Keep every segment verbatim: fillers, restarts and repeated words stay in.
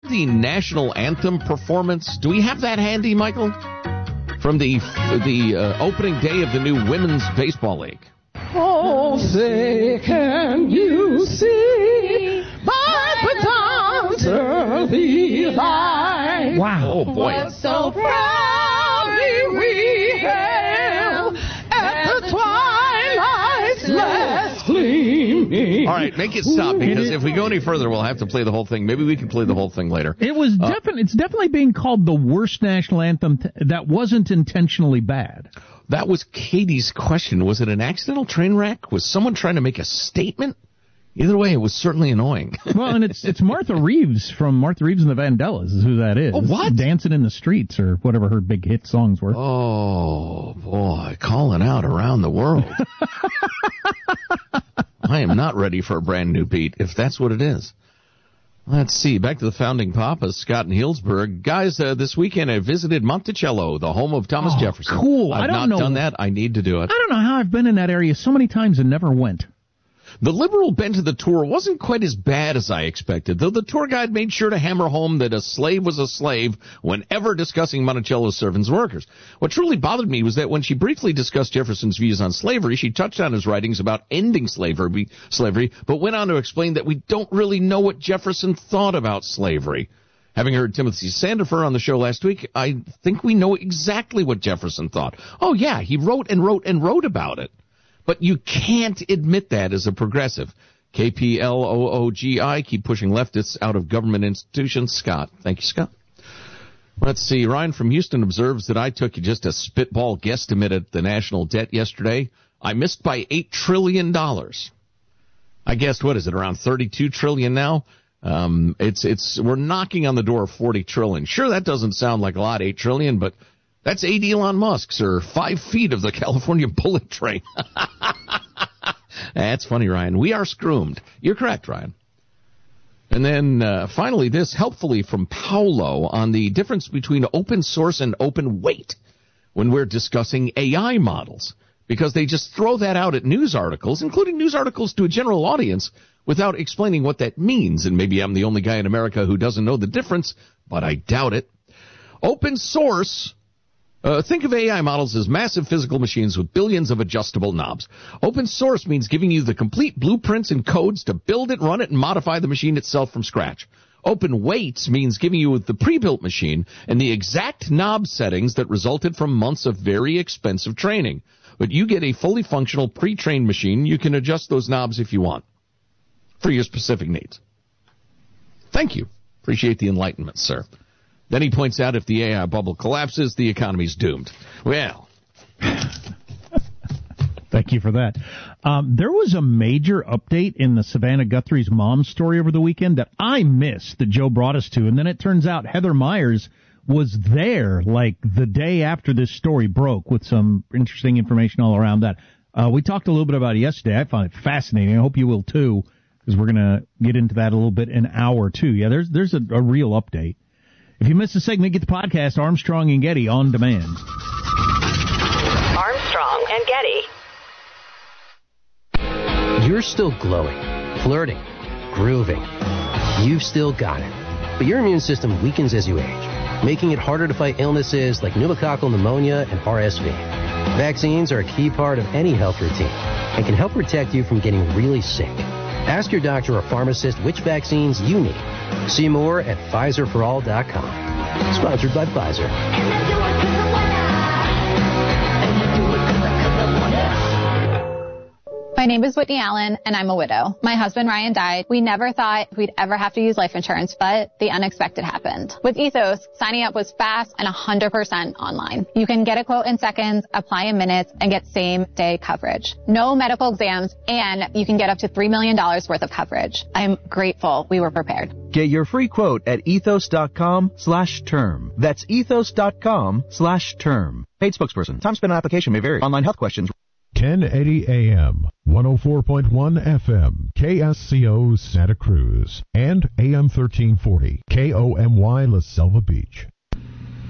The national anthem performance. Do we have that handy, Michael? From the the uh, opening day of the new Women's Baseball League. Oh, say, can you see by the dawn's early light? Wow. Oh, boy. What so proudly we hailed at the twilight's last gleaming. All right, make it stop, because if we go any further, we'll have to play the whole thing. Maybe we can play the whole thing later. It was uh, definitely, it's definitely being called the worst national anthem t- that wasn't intentionally bad. That was Katie's question. Was it an accidental train wreck? Was someone trying to make a statement? Either way, it was certainly annoying. Well, and it's it's Martha Reeves from Martha Reeves and the Vandellas is who that is. Oh, what? Dancing in the Streets, or whatever her big hit songs were. Oh, boy, calling out around the world. I am not ready for a brand new beat, if that's what it is. Let's see. Back to the founding papas, Scott and Healdsburg. Guys, uh, this weekend I visited Monticello, the home of Thomas oh, Jefferson. Cool. I've I don't not know. done that. I need to do it. I don't know how I've been in that area so many times and never went. The liberal bent of the tour wasn't quite as bad as I expected, though the tour guide made sure to hammer home that a slave was a slave whenever discussing Monticello's servants and workers. What truly bothered me was that when she briefly discussed Jefferson's views on slavery, she touched on his writings about ending slavery, slavery, but went on to explain that we don't really know what Jefferson thought about slavery. Having heard Timothy Sandifer on the show last week, I think we know exactly what Jefferson thought. Oh, yeah, he wrote and wrote and wrote about it. But you can't admit that as a progressive. K P L O O G I, keep pushing leftists out of government institutions. Scott. Thank you, Scott. Let's see. Ryan from Houston observes that I took just a spitball guesstimate at the national debt yesterday. I missed by eight trillion dollars. I guessed, what is it, around thirty-two trillion dollars now? Um, it's, it's, we're knocking on the door of forty trillion dollars. Sure, that doesn't sound like a lot, eight trillion dollars, but that's eight Elon Musks, or five feet of the California bullet train. That's funny, Ryan. We are scroomed. You're correct, Ryan. And then uh, finally this, helpfully from Paolo, on the difference between open source and open weight when we're discussing A I models. Because they just throw that out at news articles, including news articles to a general audience, without explaining what that means. And maybe I'm the only guy in America who doesn't know the difference, but I doubt it. Open source... Uh, think of A I models as massive physical machines with billions of adjustable knobs. Open source means giving you the complete blueprints and codes to build it, run it, and modify the machine itself from scratch. Open weights means giving you the pre-built machine and the exact knob settings that resulted from months of very expensive training. But you get a fully functional pre-trained machine. You can adjust those knobs if you want for your specific needs. Thank you. Appreciate the enlightenment, sir. Then he points out if the A I bubble collapses, the economy's doomed. Well. Thank you for that. Um, there was a major update in the Savannah Guthrie's mom story over the weekend that I missed, that Joe brought us to. And then it turns out Heather Myers was there like the day after this story broke with some interesting information all around that. Uh, we talked a little bit about it yesterday. I found it fascinating. I hope you will too, because we're going to get into that a little bit in hour two. Yeah, there's, there's a, a real update. If you missed a segment, get the podcast Armstrong and Getty on demand. Armstrong and Getty. You're still glowing, flirting, grooving. You've still got it. But your immune system weakens as you age, making it harder to fight illnesses like pneumococcal pneumonia and R S V. Vaccines are a key part of any health routine and can help protect you from getting really sick. Ask your doctor or pharmacist which vaccines you need. See more at Pfizer for all dot com. Sponsored by Pfizer. My name is Whitney Allen, and I'm a widow. My husband, Ryan, died. We never thought we'd ever have to use life insurance, but the unexpected happened. With Ethos, signing up was fast and one hundred percent online. You can get a quote in seconds, apply in minutes, and get same-day coverage. No medical exams, and you can get up to three million dollars worth of coverage. I'm grateful we were prepared. Get your free quote at ethos.com slash term. That's ethos.com slash term. Paid spokesperson. Time spent on application may vary. Online health questions. ten eighty A M, one oh four point one F M, K S C O Santa Cruz, and A M thirteen forty, K O M Y La Selva Beach.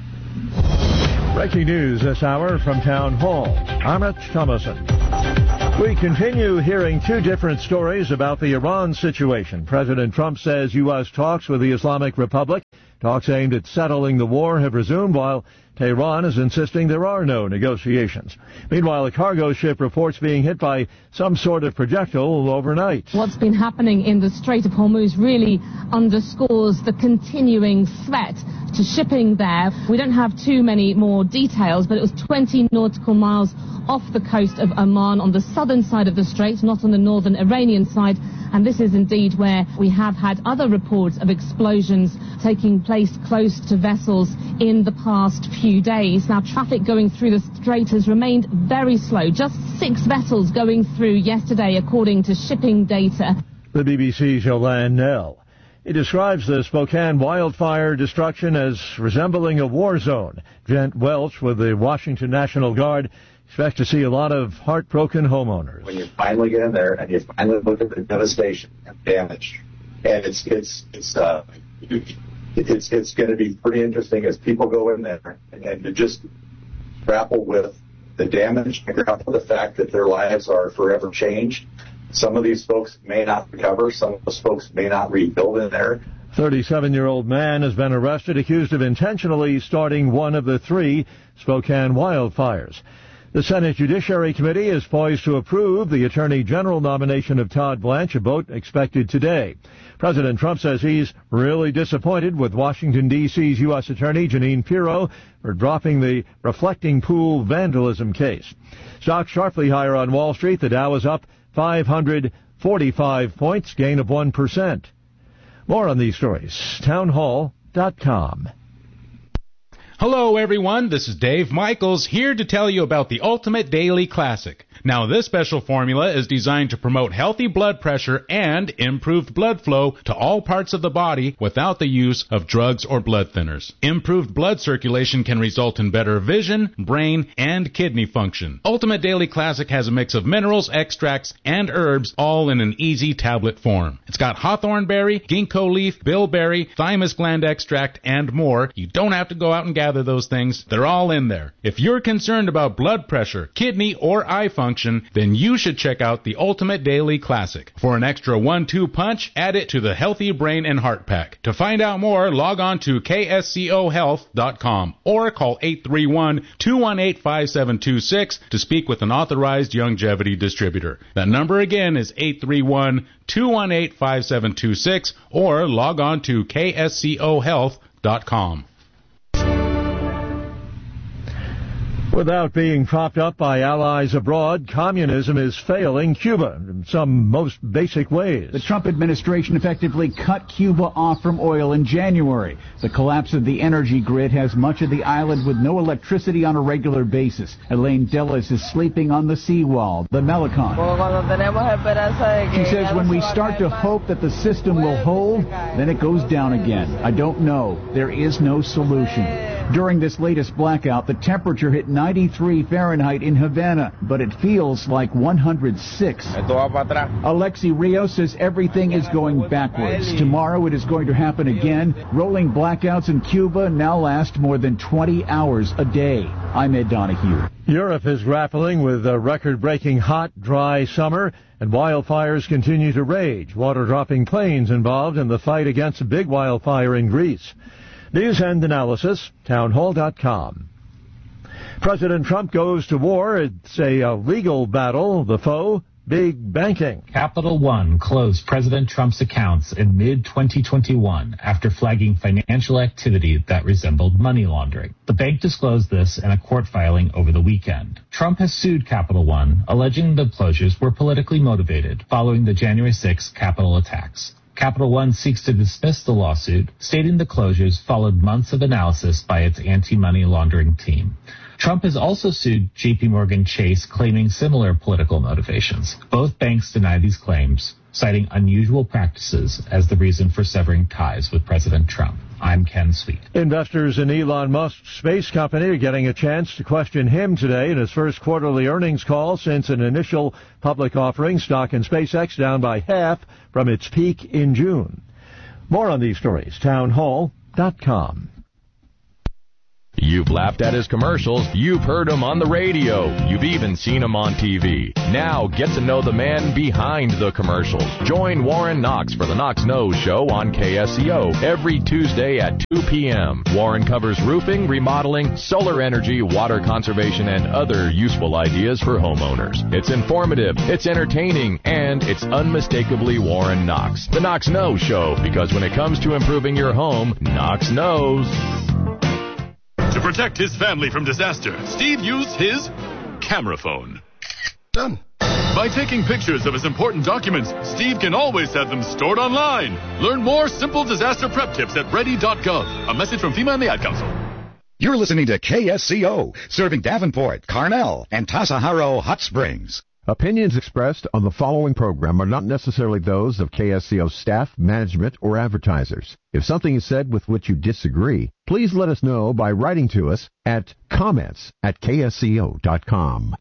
Breaking news this hour from Town Hall. I'm Rich Thomason. We continue hearing two different stories about the Iran situation. President Trump says U S talks with the Islamic Republic, talks aimed at settling the war, have resumed, while Tehran is insisting there are no negotiations. Meanwhile, a cargo ship reports being hit by some sort of projectile overnight. What's been happening in the Strait of Hormuz really underscores the continuing threat to shipping there. We don't have too many more details, but it was twenty nautical miles off the coast of Oman on the southern side of the strait, not on the northern Iranian side. And this is indeed where we have had other reports of explosions taking place close to vessels in the past few days. Now, traffic going through the strait has remained very slow. Just six vessels going through yesterday, according to shipping data. The B B C's Yolande Nell. He describes the Spokane wildfire destruction as resembling a war zone. Gent Welch with the Washington National Guard expects to see a lot of heartbroken homeowners. When you finally get in there and you finally look at the devastation and damage, and it's it's it's uh, it's it's going to be pretty interesting as people go in there and, and to just grapple with the damage and grapple with the fact that their lives are forever changed. Some of these folks may not recover. Some of those folks may not rebuild in there. thirty-seven-year-old man has been arrested, accused of intentionally starting one of the three Spokane wildfires. The Senate Judiciary Committee is poised to approve the Attorney General nomination of Todd Blanche, a vote expected today. President Trump says he's really disappointed with Washington, D C's U S Attorney Jeanine Pirro for dropping the reflecting pool vandalism case. Stocks sharply higher on Wall Street. The Dow is up five hundred forty-five points, gain of one percent. More on these stories, townhall dot com. Hello, everyone. This is Dave Michaels here to tell you about the Ultimate Daily Classic. Now, this special formula is designed to promote healthy blood pressure and improved blood flow to all parts of the body without the use of drugs or blood thinners. Improved blood circulation can result in better vision, brain, and kidney function. Ultimate Daily Classic has a mix of minerals, extracts, and herbs, all in an easy tablet form. It's got hawthorn berry, ginkgo leaf, bilberry, thymus gland extract, and more. You don't have to go out and gather those things. They're all in there. If you're concerned about blood pressure, kidney, or eye function, then you should check out the Ultimate Daily Classic. For an extra one two punch, add it to the Healthy Brain and Heart Pack. To find out more, log on to K S C O health dot com or call eight three one, two one eight, five seven two six to speak with an authorized longevity distributor. That number again is eight three one, two one eight, five seven two six or log on to K S C O health dot com. Without being propped up by allies abroad, communism is failing Cuba in some most basic ways. The Trump administration effectively cut Cuba off from oil in January. The collapse of the energy grid has much of the island with no electricity on a regular basis. Elaine Dellis is sleeping on the seawall, the Melicon. She says when we start to hope that the system will hold, then it goes down again. I don't know. There is no solution. During this latest blackout, the temperature hit ninety-three Fahrenheit in Havana, but it feels like one hundred six. Alexi Rios says everything is going backwards. Tomorrow it is going to happen again. Rolling blackouts in Cuba now last more than twenty hours a day. I'm Ed Donahue. Europe is grappling with a record-breaking hot, dry summer, and wildfires continue to rage. Water-dropping planes involved in the fight against a big wildfire in Greece. News and analysis, townhall dot com. President Trump goes to war. It's a, a legal battle. The foe, big banking. Capital One closed President Trump's accounts in mid twenty twenty-one after flagging financial activity that resembled money laundering. The bank disclosed this in a court filing over the weekend. Trump has sued Capital One, alleging the closures were politically motivated following the January sixth Capitol attacks. Capital One seeks to dismiss the lawsuit, stating the closures followed months of analysis by its anti-money laundering team. Trump has also sued J P Morgan Chase, claiming similar political motivations. Both banks deny these claims, citing unusual practices as the reason for severing ties with President Trump. I'm Ken Sweet. Investors in Elon Musk's space company are getting a chance to question him today in his first quarterly earnings call since an initial public offering. Stock in SpaceX down by half from its peak in June. More on these stories, townhall dot com. You've laughed at his commercials. You've heard him on the radio. You've even seen him on T V. Now get to know the man behind the commercials. Join Warren Knox for the Knox Knows Show on K S C O every Tuesday at two p.m. Warren covers roofing, remodeling, solar energy, water conservation, and other useful ideas for homeowners. It's informative, it's entertaining, and it's unmistakably Warren Knox. The Knox Knows Show, because when it comes to improving your home, Knox knows. To protect his family from disaster, Steve used his camera phone. Done. By taking pictures of his important documents, Steve can always have them stored online. Learn more simple disaster prep tips at ready dot gov. A message from FEMA and the Ad Council. You're listening to K S C O, serving Davenport, Carnell, and Tasajaro Hot Springs. Opinions expressed on the following program are not necessarily those of K S C O staff, management, or advertisers. If something is said with which you disagree, please let us know by writing to us at comments at K S C O dot com.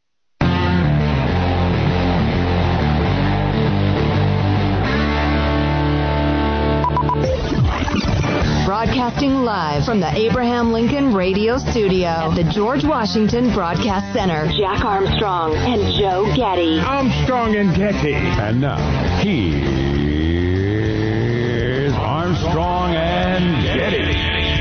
Broadcasting live from the Abraham Lincoln Radio Studio at the George Washington Broadcast Center. Jack Armstrong and Joe Getty. Armstrong and Getty. And now, here's Armstrong and Getty.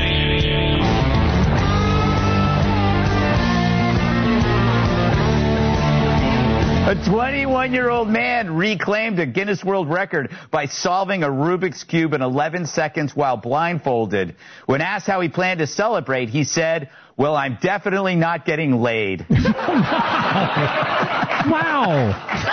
A twenty-one-year-old man reclaimed a Guinness World Record by solving a Rubik's Cube in eleven seconds while blindfolded. When asked how he planned to celebrate, he said, "Well, I'm definitely not getting laid." Wow.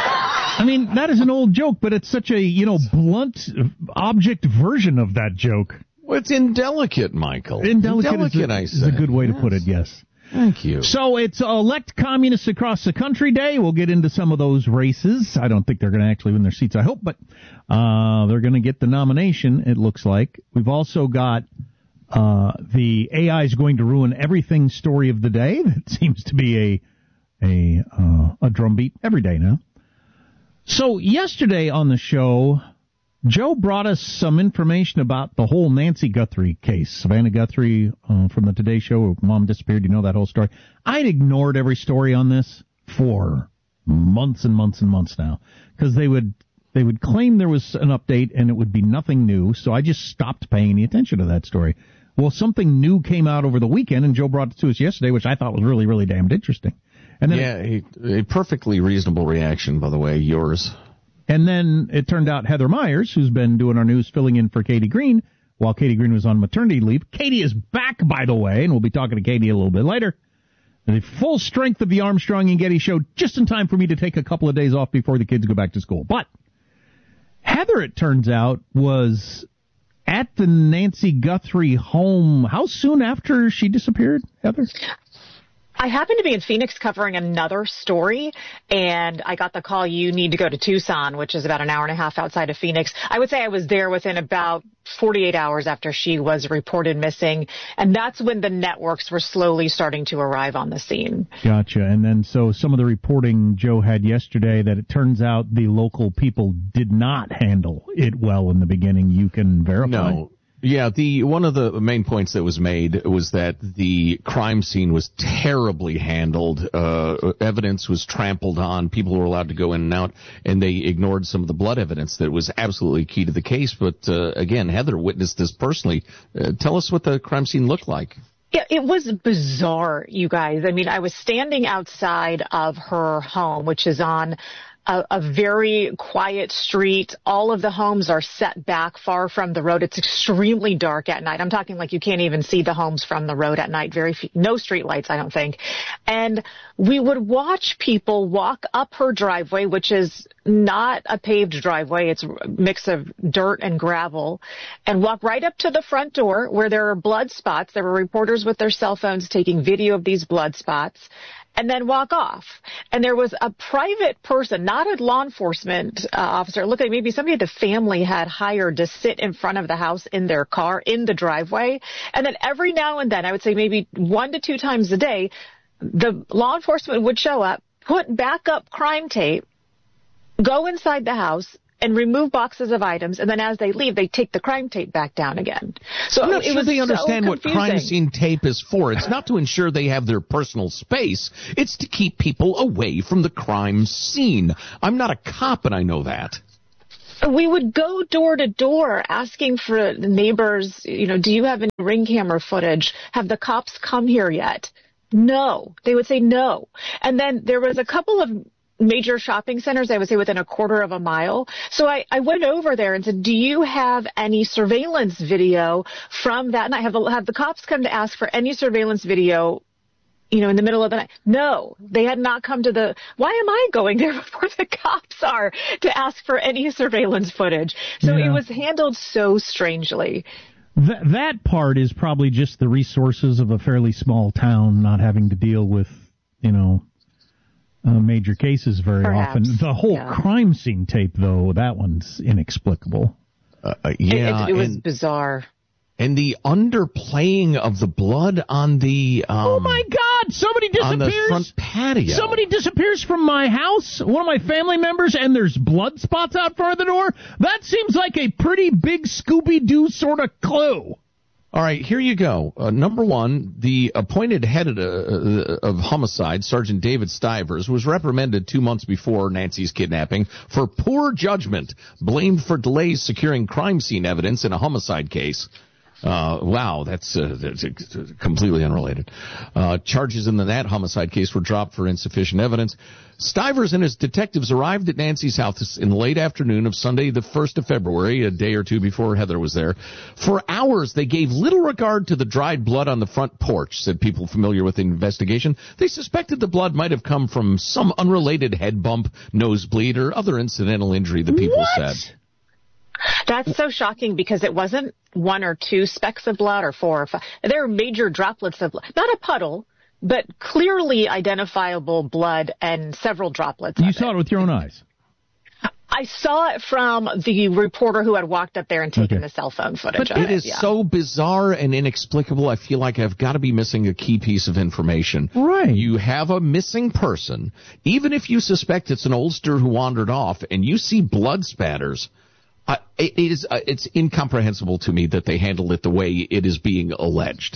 I mean, that is an old joke, but it's such a, you know, blunt object version of that joke. Well, it's indelicate, Michael. Indelicate, indelicate is, a, I is a good way yes. to put it, yes. Thank you. So it's Elect Communists Across the Country Day. We'll get into some of those races. I don't think they're going to actually win their seats, I hope, but uh they're going to get the nomination, it looks like. We've also got uh the A I is going to ruin everything story of the day. That seems to be a a uh, a drumbeat every day now. So yesterday on the show, Joe brought us some information about the whole Nancy Guthrie case. Savannah Guthrie uh, from the Today Show, Mom disappeared. You know that whole story. I'd ignored every story on this for months and months and months now because they would they would claim there was an update and it would be nothing new. So I just stopped paying any attention to that story. Well, something new came out over the weekend, and Joe brought it to us yesterday, which I thought was really, really damned interesting. And then yeah, a, a perfectly reasonable reaction, by the way, yours. And then it turned out Heather Myers, who's been doing our news, filling in for Katie Green while Katie Green was on maternity leave. Katie is back, by the way, and we'll be talking to Katie a little bit later. The full strength of the Armstrong and Getty Show, just in time for me to take a couple of days off before the kids go back to school. But Heather, it turns out, was at the Nancy Guthrie home. How soon after she disappeared, Heather? I happened to be in Phoenix covering another story, and I got the call, you need to go to Tucson, which is about an hour and a half outside of Phoenix. I would say I was there within about forty-eight hours after she was reported missing, and that's when the networks were slowly starting to arrive on the scene. Gotcha. And then so some of the reporting Joe had yesterday that it turns out the local people did not handle it well in the beginning. You can verify. No. Yeah, the one of the main points that was made was that the crime scene was terribly handled. Uh, evidence was trampled on. People were allowed to go in and out, and they ignored some of the blood evidence that was absolutely key to the case. But uh, again, Heather witnessed this personally. Uh, tell us what the crime scene looked like. Yeah, it was bizarre, you guys. I mean, I was standing outside of her home, which is on A, a very quiet street. All of the homes are set back far from the road. It's extremely dark at night. I'm talking like you can't even see the homes from the road at night. Very few, no street lights, I don't think. And we would watch people walk up her driveway, which is not a paved driveway. It's a mix of dirt and gravel, and walk right up to the front door where there are blood spots. There were reporters with their cell phones taking video of these blood spots, and then walk off. And there was a private person, not a law enforcement uh, officer, look like maybe somebody the family had hired to sit in front of the house in their car in the driveway. And then every now and then, I would say maybe one to two times a day, the law enforcement would show up, put back up crime tape, go inside the house, and remove boxes of items, and then as they leave, they take the crime tape back down again. So I'm not it sure was they so understand what confusing. crime scene tape is for. It's not to ensure they have their personal space. It's to keep people away from the crime scene. I'm not a cop, and I know that. We would go door to door asking for the neighbors, you know, do you have any ring camera footage? Have the cops come here yet? No. They would say no. And then there was a couple of major shopping centers, I would say within a quarter of a mile. So I, I went over there and said, do you have any surveillance video from that night? Have the, have the cops come to ask for any surveillance video, you know, in the middle of the night? No, they had not come to the, why am I going there before the cops are to ask for any surveillance footage? So Yeah. it was handled so strangely. Th- that part is probably just the resources of a fairly small town not having to deal with, you know, uh, major cases very Perhaps, often. The whole yeah. crime scene tape, though, that one's inexplicable. Uh, uh, yeah, It, it, it was and, bizarre. and the underplaying of the blood on the um, Oh my God! Somebody on the disappears. front patio. Somebody disappears from my house, one of my family members, and there's blood spots out front of the door. That seems like a pretty big Scooby-Doo sort of clue. All right, here you go. Uh, number one, the appointed head of, uh, of homicide, Sergeant David Stivers, was reprimanded two months before Nancy's kidnapping for poor judgment, blamed for delays securing crime scene evidence in a homicide case. Uh, wow, that's, uh, that's completely unrelated. Uh, charges in the that homicide case were dropped for insufficient evidence. Stivers and his detectives arrived at Nancy's house in the late afternoon of Sunday, the first of February, a day or two before Heather was there. For hours, they gave little regard to the dried blood on the front porch, said people familiar with the investigation. They suspected the blood might have come from some unrelated head bump, nosebleed, or other incidental injury, the people What? said. That's so shocking because it wasn't one or two specks of blood or four or five. There were major droplets of blood. Not a puddle, but clearly identifiable blood and several droplets. You of saw it with your own eyes. I saw it from the reporter who had walked up there and taken Okay. the cell phone footage But of it it. is yeah. so bizarre and inexplicable. I feel like I've got to be missing a key piece of information. Right. You have a missing person, even if you suspect it's an oldster who wandered off, and you see blood spatters. Uh, it is uh, it's incomprehensible to me that they handled it the way it is being alleged.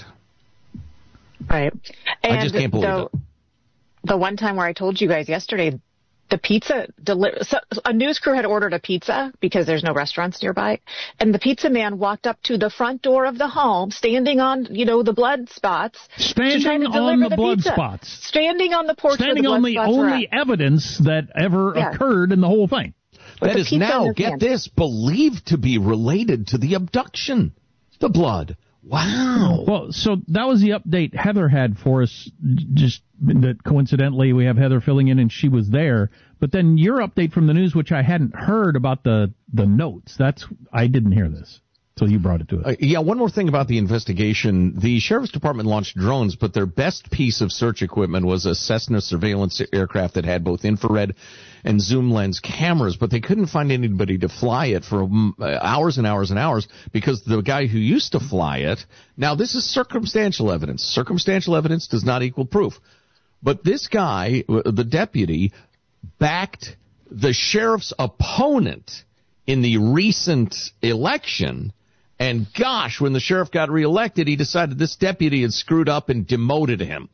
Right. And I just can't believe the, it. The one time where I told you guys yesterday, the pizza deli- so a news crew had ordered a pizza because there's no restaurants nearby, and the pizza man walked up to the front door of the home, standing on, you know, the blood spots, Standing to try to on deliver the blood pizza. spots. Standing on the porch. Standing where on the, the blood spots were only at. evidence that ever Yeah. occurred in the whole thing. With That the is pizza in now, his get hand. this, believed to be related to the abduction. The blood. Wow. Well, so that was the update Heather had for us, just that coincidentally we have Heather filling in and she was there. But then your update from the news, which I hadn't heard about the, the notes, that's, I didn't hear this. So you brought it to us. Uh, yeah, one more thing about the investigation. The Sheriff's Department launched drones, but their best piece of search equipment was a Cessna surveillance aircraft that had both infrared and zoom lens cameras, but they couldn't find anybody to fly it for um, hours and hours and hours because the guy who used to fly it, now this is circumstantial evidence. Circumstantial evidence does not equal proof. But this guy, the deputy, backed the sheriff's opponent in the recent election. And gosh, when the sheriff got reelected, he decided this deputy had screwed up and demoted him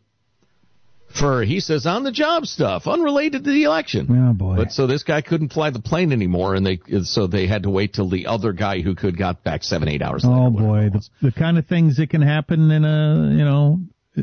for, he says, on-the-job stuff, unrelated to the election. Oh, boy. But so this guy couldn't fly the plane anymore, and they so they had to wait till the other guy who could got back seven, eight hours later. Oh, boy. The, the kind of things that can happen in a, you know,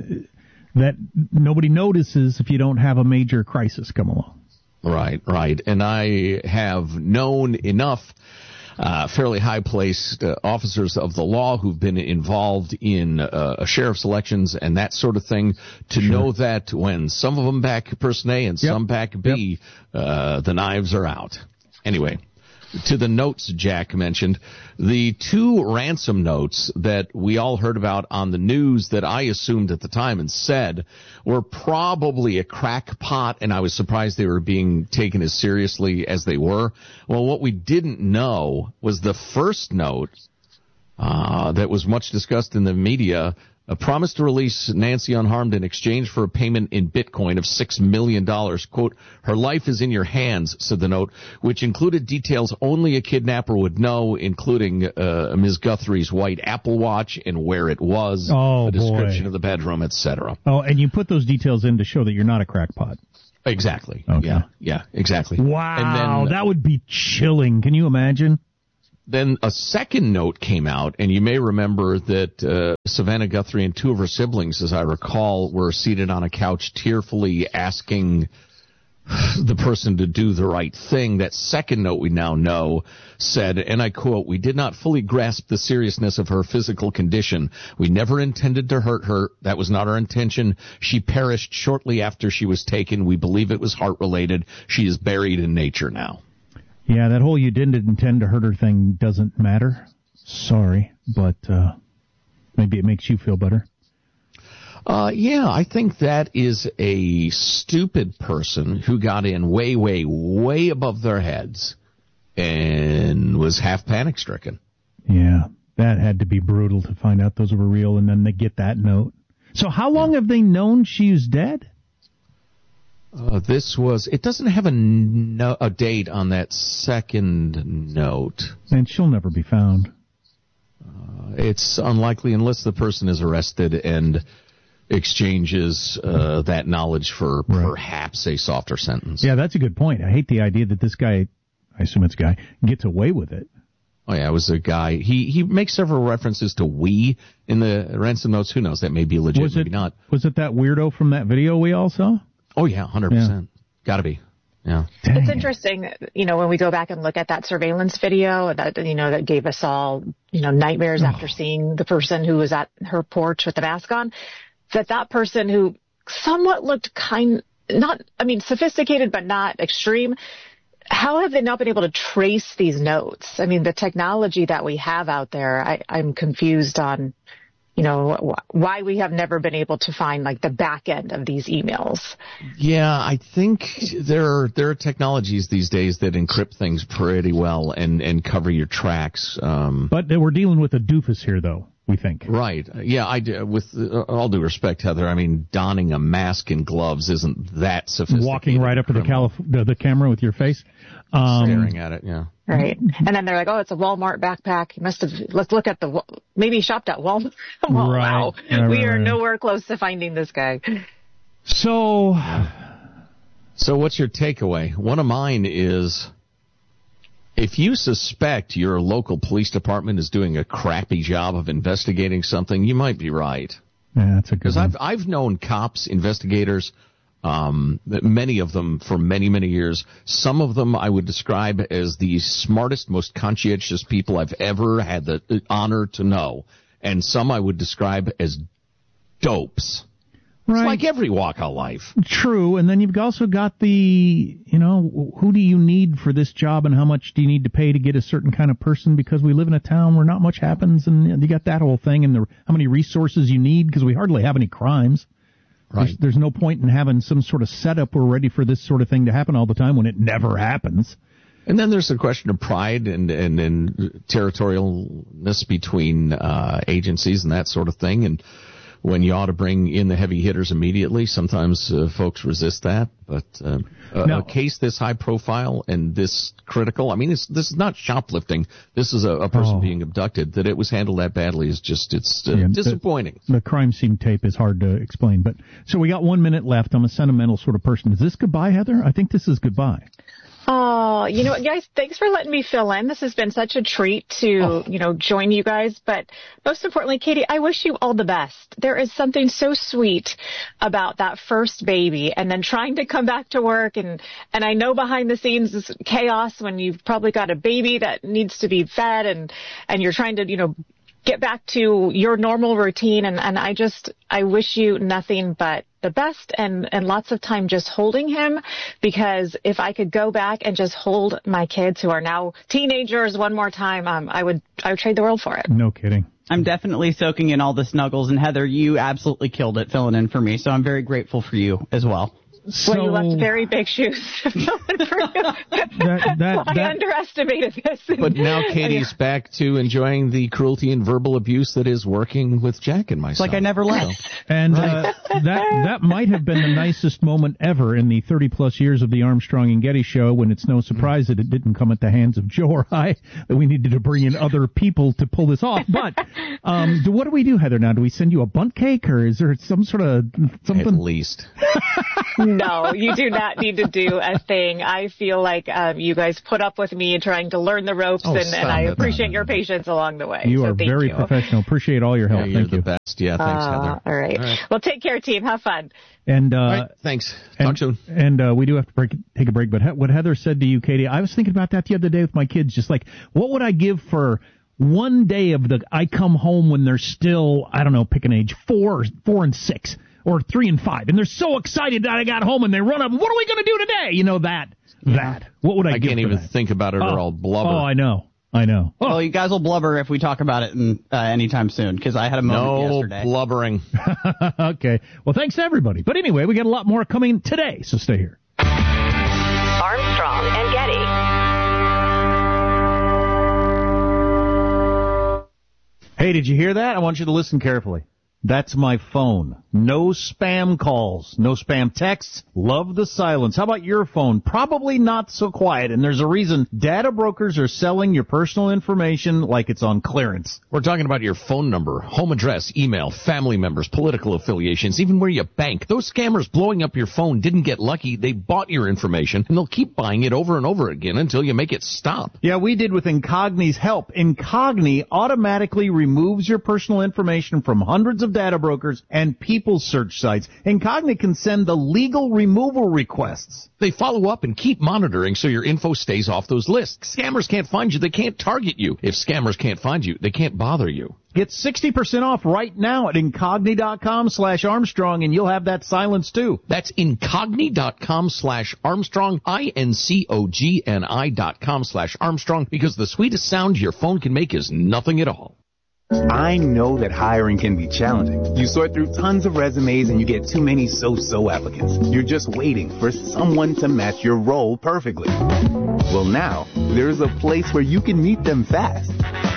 that nobody notices if you don't have a major crisis come along. Right, right. And I have known enough Uh, fairly high-placed uh, officers of the law who've been involved in uh, sheriff's elections and that sort of thing to sure. know that when some of them back person A and yep. some back B, yep. uh, the knives are out. Anyway, to the notes Jack mentioned, the two ransom notes that we all heard about on the news that I assumed at the time and said were probably a crackpot, and I was surprised they were being taken as seriously as they were. Well, what we didn't know was the first note uh, that was much discussed in the media. A promise to release Nancy unharmed in exchange for a payment in Bitcoin of six million dollars. Quote, her life is in your hands, said the note, which included details only a kidnapper would know, including uh, Miz Guthrie's white Apple Watch and where it was, oh, a description boy. of the bedroom, et cetera. Oh, and you put those details in to show that you're not a crackpot. Exactly. Okay. Yeah, yeah, exactly. Wow, and then, that would be chilling. Can you imagine? Then a second note came out, and you may remember that uh, Savannah Guthrie and two of her siblings, as I recall, were seated on a couch tearfully asking the person to do the right thing. That second note we now know said, and I quote, we did not fully grasp the seriousness of her physical condition. We never intended to hurt her. That was not our intention. She perished shortly after she was taken. We believe it was heart-related. She is buried in nature now. Yeah, that whole you didn't intend to hurt her thing doesn't matter. Sorry, but uh, maybe it makes you feel better. Uh, yeah, I think that is a stupid person who got in way, way, way above their heads and was half panic-stricken. Yeah, that had to be brutal to find out those were real, and then they get that note. So how long have they known she was dead? Uh, this was, it doesn't have a, no, a date on that second note. And she'll never be found. Uh, it's unlikely unless the person is arrested and exchanges uh, that knowledge for right. perhaps a softer sentence. Yeah, that's a good point. I hate the idea that this guy, I assume it's a guy, gets away with it. Oh, yeah, it was a guy. He he makes several references to we in the ransom notes. Who knows? That may be legit, was it, maybe not. Was it that weirdo from that video we all saw? Oh, yeah, one hundred percent. Yeah. Got to be. Yeah. Dang. It's interesting, you know, when we go back and look at that surveillance video that, you know, that gave us all, you know, nightmares oh. after seeing the person who was at her porch with the mask on, that that person who somewhat looked kind, not, I mean, sophisticated, but not extreme. How have they not been able to trace these notes? I mean, the technology that we have out there, I, I'm confused on, you know, why we have never been able to find, like, the back end of these emails. Yeah, I think there are, there are technologies these days that encrypt things pretty well and, and cover your tracks. Um, but we're dealing with a doofus here, though, we think. Right. Yeah, I do. With uh, all due respect, Heather, I mean, donning a mask and gloves isn't that sophisticated. Walking right up to the, calif- the, the camera with your face. Um, Staring at it, yeah. Right. And then they're like, oh, it's a Walmart backpack. You must have, let's look at the, maybe he shopped at Walmart. Well, right. Wow. Right, we right, are right. nowhere close to finding this guy. So, so what's your takeaway? One of mine is, if you suspect your local police department is doing a crappy job of investigating something, you might be right. Yeah, that's a good Because one. I've, I've known cops, investigators, Um, many of them for many, many years. Some of them I would describe as the smartest, most conscientious people I've ever had the honor to know. And some I would describe as dopes. Right. It's like every walk of life. True. And then you've also got the, you know, who do you need for this job and how much do you need to pay to get a certain kind of person? Because we live in a town where not much happens, and you got that whole thing, and the, how many resources you need, because we hardly have any crimes. Right. There's, there's no point in having some sort of setup we're ready for this sort of thing to happen all the time when it never happens. And then there's the question of pride and, and, and territorialness between uh, agencies and that sort of thing. And when you ought to bring in the heavy hitters immediately, sometimes uh, folks resist that. But uh, a, no. a case this high profile and this critical, I mean, it's, this is not shoplifting. This is a, a person oh. being abducted. That it was handled that badly is just, it's uh, yeah, disappointing. The, the crime scene tape is hard to explain. But so we got one minute left. I'm a sentimental sort of person. Is this goodbye, Heather? I think this is goodbye. Oh, you know what, guys, thanks for letting me fill in. This has been such a treat to, oh. you know, join you guys. But most importantly, Katie, I wish you all the best. There is something so sweet about that first baby and then trying to come back to work. And, and I know behind the scenes is chaos when you've probably got a baby that needs to be fed and, and you're trying to, you know, get back to your normal routine. And, and I just, I wish you nothing but the best and, and lots of time just holding him, because if I could go back and just hold my kids who are now teenagers one more time, um, I would, I would trade the world for it. No kidding. I'm definitely soaking in all the snuggles, and Heather, you absolutely killed it filling in for me. So I'm very grateful for you as well. So, well, you left very big shoes to fill in for you. That, that, I that, underestimated this. But now Katie's back to enjoying the cruelty and verbal abuse that is working with Jack and myself. It's like I never left. And uh, that that might have been the nicest moment ever in the thirty-plus years of the Armstrong and Getty show, when it's no surprise that it didn't come at the hands of Joe or I, that we needed to bring in other people to pull this off. But um, do, what do we do, Heather, now? Do we send you a bundt cake, or is there some sort of something? At least. No, you do not need to do a thing. I feel like um, you guys put up with me trying to learn the ropes, Oh, and, stop and I it. appreciate No, no, your patience along the way. You so are thank very you. professional. Appreciate all your help. Yeah, you're Thank the you. best. Yeah, thanks, Uh, Heather. all, right. All right. Well, take care, team. Have fun. And uh, All right, thanks. Talk and, soon. And uh, we do have to break, take a break. But he- what Heather said to you, Katie, I was thinking about that the other day with my kids. Just like, what would I give for one day of the I come home when they're still, I don't know, pick an age, four, four and six, or three and five, and they're so excited that I got home, and they run up. What are we going to do today? You know that. That. What would I? I give can't for even that? think about it, or Oh. I'll blubber. Oh, I know. I know. Oh. Well, you guys will blubber if we talk about it in, uh, anytime soon, because I had a moment no yesterday. blubbering. Okay. Well, thanks to everybody. But anyway, we got a lot more coming today, so stay here. Armstrong and Getty. Hey, did you hear that? I want you to listen carefully. That's my phone. No spam calls, no spam texts. Love the silence. How about your phone? Probably not so quiet, and there's a reason. Data brokers are selling your personal information like it's on clearance. We're talking about your phone number, home address, email, family members, political affiliations, even where you bank. Those scammers blowing up your phone didn't get lucky. They bought your information, and they'll keep buying it over and over again until you make it stop. Yeah, we did with Incogni's help. Incogni automatically removes your personal information from hundreds of data brokers and people search sites. Incogni can send the legal removal requests. They follow up and keep monitoring so your info stays off those lists. Scammers can't find you. They can't target you. If scammers can't find you, they can't bother you. Get sixty percent off right now at Incogni.com slash Armstrong, and you'll have that silence too. That's Incogni.com slash Armstrong, I N C O G N I dot com slash Armstrong, because the sweetest sound your phone can make is nothing at all. I know that hiring can be challenging. You sort through tons of resumes and you get too many so-so applicants. You're just waiting for someone to match your role perfectly. Well, now, there's a place where you can meet them fast.